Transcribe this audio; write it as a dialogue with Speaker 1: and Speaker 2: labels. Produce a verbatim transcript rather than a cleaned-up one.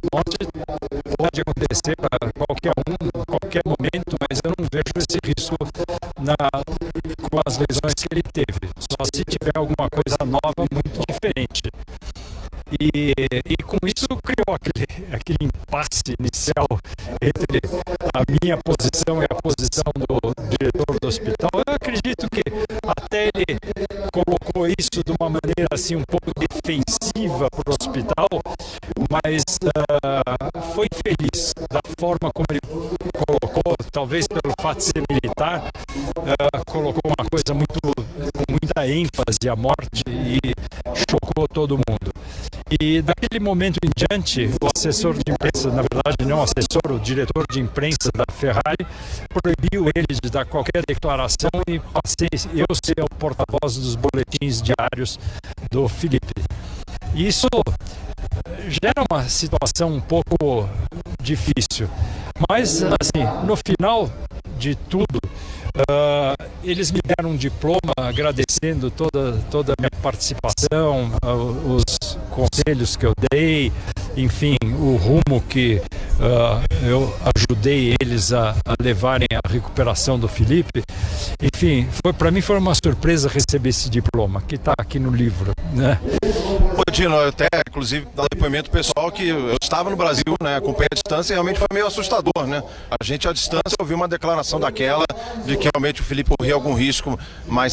Speaker 1: morte pode acontecer para qualquer um, em qualquer momento, mas eu não vejo esse risco na, com as lesões que ele teve. Só se tiver alguma coisa nova, muito diferente. E, e com isso criou aquele, aquele impasse inicial entre a minha posição e a posição do diretor do hospital. Eu acredito que até ele colocou isso de uma maneira assim um pouco defensiva para o hospital, mas uh, foi feliz da forma como ele colocou, talvez pelo fato de ser militar, uh, colocou uma coisa muito, com muita ênfase à morte e chocou todo mundo. E daquele momento em diante, o assessor de imprensa, na verdade não o assessor, o diretor de imprensa da Ferrari, proibiu ele de dar qualquer declaração e passei eu ser o porta-voz dos boletins diários do Felipe. E isso gera uma situação um pouco difícil, mas assim, no final de tudo, Uh, eles me deram um diploma agradecendo toda, toda a minha participação, uh, os conselhos que eu dei, enfim, o rumo que uh, eu ajudei eles a, a levarem a recuperação do Felipe. Enfim, foi, para mim foi uma surpresa receber esse diploma, que está aqui no livro, né?
Speaker 2: Ô Dino, eu até inclusive dar depoimento pessoal que eu estava no Brasil, né, acompanhei a distância e realmente foi meio assustador, né? A gente à distância ouviu uma declaração daquela de que realmente o Felipe corria algum risco mais